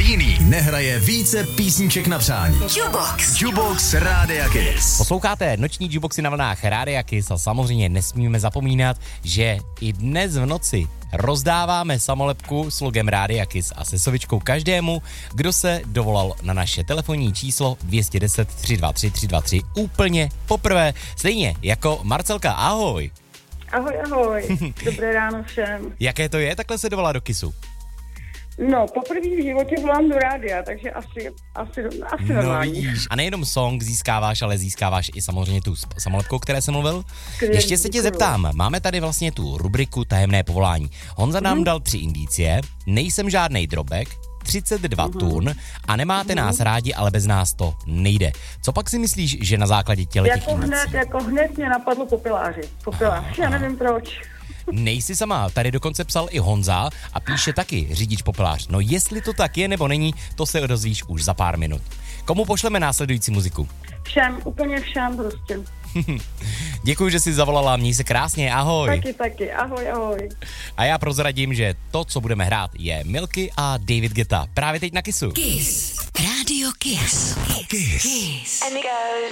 jiný nehraje více písniček na přání. Jukebox Rádia Kiss. Posloucháte noční jukeboxy na vlnách Rádia Kiss a samozřejmě nesmíme zapomínat, že i dnes v noci rozdáváme samolepku s logem Rádia Kiss a se sovičkou každému, kdo se dovolal na naše telefonní číslo 210 323 323 úplně poprvé. Stejně jako Marcelka, ahoj. Ahoj. Dobré ráno všem. Jaké to je takhle se dovolá do Kissu? No, poprvé v životě volám do rádia, takže asi normální. Vidíš. A nejenom song získáváš, ale získáváš i samozřejmě tu samolepku, o které jsem mluvil. Skvělý, Ještě se tě děkuju. zeptám, máme tady vlastně tu rubriku Tajemné povolání. Honza nám dal 3 indicie, nejsem žádnej drobek, 32 tun a nemáte nás rádi, ale bez nás to nejde. Co pak si myslíš, že na základě těch indicí? Jako hned mě napadlo Popelář, já nevím proč. Nejsi sama, tady dokonce psal i Honza a píše taky řidič Popelář. No jestli to tak je nebo není, to se dozvíš už za pár minut. Komu pošleme následující muziku? Všem, úplně všem prostě. Děkuji, že jsi zavolala, měj se krásně, ahoj. Taky, ahoj. A já prozradím, že to, co budeme hrát, je Milky a David Guetta. Právě teď na Kissu. Kiss. Radio Kiss. Kiss. And it goes.